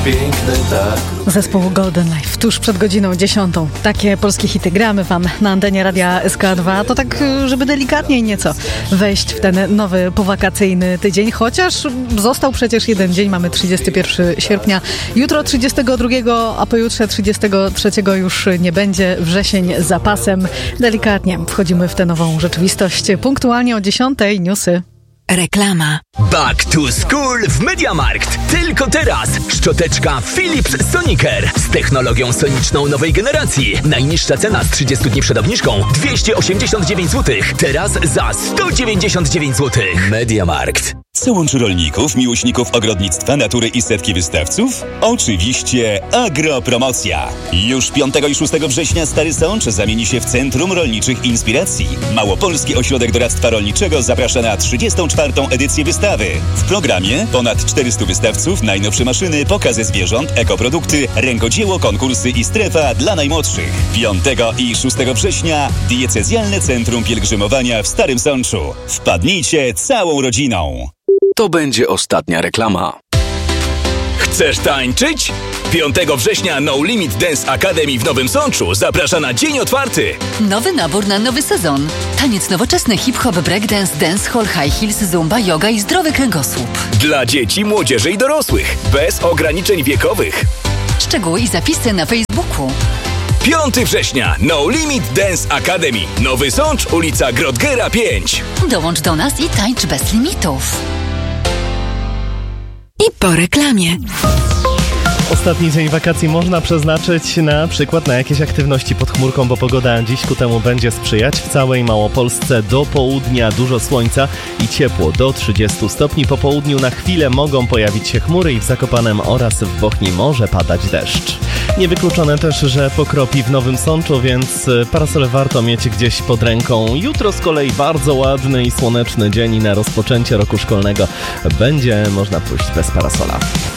Piękny tak. Zespół Golden Life, tuż przed godziną 10. Takie polskie hity gramy wam na antenie Radia SK2. To tak, żeby delikatniej nieco wejść w ten nowy powakacyjny tydzień. Chociaż został przecież jeden dzień, mamy 31 sierpnia. Jutro 32, a pojutrze 33 już nie będzie. Wrzesień za pasem. Delikatnie wchodzimy w tę nową rzeczywistość. Punktualnie o 10 newsy. Reklama. Back to School w MediaMarkt. Tylko teraz szczoteczka Philips Sonicare z technologią soniczną nowej generacji. Najniższa cena z 30 dni przed obniżką 289 zł. Teraz za 199 zł. MediaMarkt. Co łączy rolników, miłośników ogrodnictwa, natury i setki wystawców? Oczywiście agropromocja. Już 5 i 6 września Stary Sącz zamieni się w Centrum Rolniczych Inspiracji. Małopolski Ośrodek Doradztwa Rolniczego zaprasza na 34. edycję wystawy. W programie ponad 400 wystawców, najnowsze maszyny, pokazy zwierząt, ekoprodukty, rękodzieło, konkursy i strefa dla najmłodszych. 5 i 6 września Diecezjalne Centrum Pielgrzymowania w Starym Sączu. Wpadnijcie całą rodziną. To będzie ostatnia reklama. Chcesz tańczyć? 5 września No Limit Dance Academy w Nowym Sączu zaprasza na dzień otwarty. Nowy nabór na nowy sezon. Taniec nowoczesny, hip-hop, breakdance, dancehall, high heels, zumba, yoga i zdrowy kręgosłup. Dla dzieci, młodzieży i dorosłych. Bez ograniczeń wiekowych. Szczegóły i zapisy na Facebooku. 5 września No Limit Dance Academy. Nowy Sącz, ulica Grodgera 5. Dołącz do nas i tańcz bez limitów. I po reklamie. Ostatni dzień wakacji można przeznaczyć na przykład na jakieś aktywności pod chmurką, bo pogoda dziś ku temu będzie sprzyjać. W całej Małopolsce do południa dużo słońca i ciepło do 30 stopni. Po południu na chwilę mogą pojawić się chmury i w Zakopanem oraz w Bochni może padać deszcz. Niewykluczone też, że pokropi w Nowym Sączu, więc parasole warto mieć gdzieś pod ręką. Jutro z kolei bardzo ładny i słoneczny dzień i na rozpoczęcie roku szkolnego będzie można pójść bez parasola.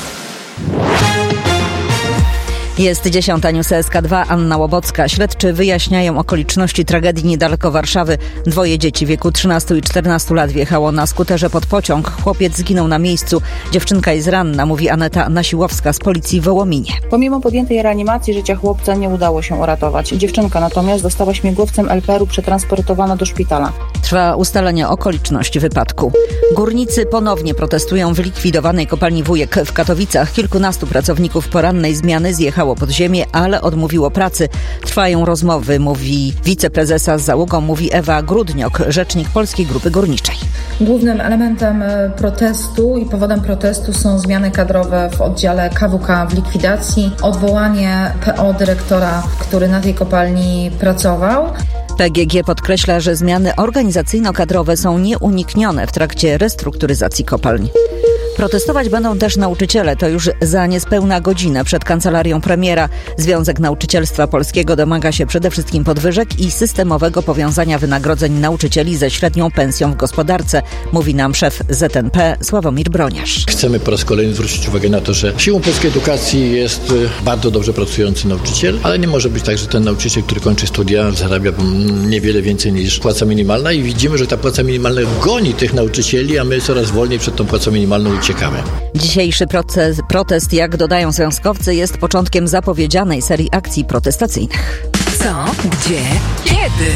Jest 10. News SK2, Anna Łobocka. Śledczy wyjaśniają okoliczności tragedii niedaleko Warszawy. 2 dzieci w wieku 13 i 14 lat wjechało na skuterze pod pociąg. Chłopiec zginął na miejscu. Dziewczynka jest ranna, mówi Aneta Nasiłowska z policji w Wołominie. Pomimo podjętej reanimacji życia chłopca nie udało się uratować. Dziewczynka natomiast została śmigłowcem LPR-u przetransportowana do szpitala. Trwa ustalenie okoliczności wypadku. Górnicy ponownie protestują w likwidowanej kopalni Wujek w Katowicach. Kilkunastu pracowników porannej zmiany zjechało pod ziemię, ale odmówiło pracy. Trwają rozmowy, mówi wiceprezesa z załogą, mówi Ewa Grudniok, rzecznik Polskiej Grupy Górniczej. Głównym elementem protestu i powodem protestu są zmiany kadrowe w oddziale KWK w likwidacji, odwołanie PO dyrektora, który na tej kopalni pracował. PGG podkreśla, że zmiany organizacyjno-kadrowe są nieuniknione w trakcie restrukturyzacji kopalń. Protestować będą też nauczyciele. To już za niespełna godzinę przed kancelarią premiera. Związek Nauczycielstwa Polskiego domaga się przede wszystkim podwyżek i systemowego powiązania wynagrodzeń nauczycieli ze średnią pensją w gospodarce, mówi nam szef ZNP Sławomir Broniarz. Chcemy po raz kolejny zwrócić uwagę na to, że siłą polskiej edukacji jest bardzo dobrze pracujący nauczyciel, ale nie może być tak, że ten nauczyciel, który kończy studia, zarabia niewiele więcej niż płaca minimalna i widzimy, że ta płaca minimalna goni tych nauczycieli, a my coraz wolniej przed tą płacą minimalną uciekamy. Dzisiejszy protest, jak dodają związkowcy, jest początkiem zapowiedzianej serii akcji protestacyjnych. Co? Gdzie? Kiedy?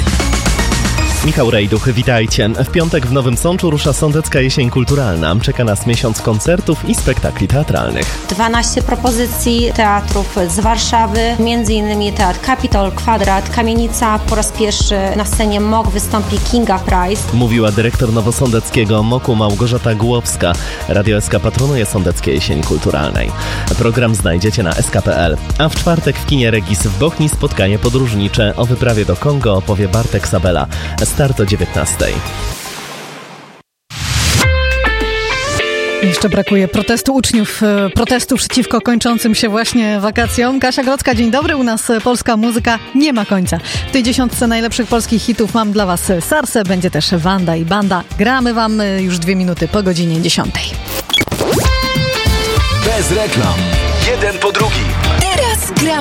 Michał Rejduch, witajcie. W piątek w Nowym Sączu rusza Sądecka Jesień Kulturalna. Czeka nas miesiąc koncertów i spektakli teatralnych. 12 propozycji teatrów z Warszawy, m.in. Teatr Kapitol, Kwadrat, Kamienica. Po raz pierwszy na scenie MOK wystąpi Kinga Price. Mówiła dyrektor nowosądeckiego MOK-u Małgorzata Głowska. Radio SK patronuje Sądeckiej Jesieni Kulturalnej. Program znajdziecie na sk.pl. A w czwartek w kinie Regis w Bochni spotkanie podróżnicze. O wyprawie do Kongo opowie Bartek Sabela. Start o 19. Jeszcze brakuje protestu uczniów, protestu przeciwko kończącym się właśnie wakacjom. Kasia Grodzka, dzień dobry. U nas polska muzyka nie ma końca. W tej 10 najlepszych polskich hitów mam dla was Sarsę, będzie też Wanda i Banda. Gramy wam już 2 minuty po godzinie 10. Bez reklam. Jeden po drugim. Teraz gramy.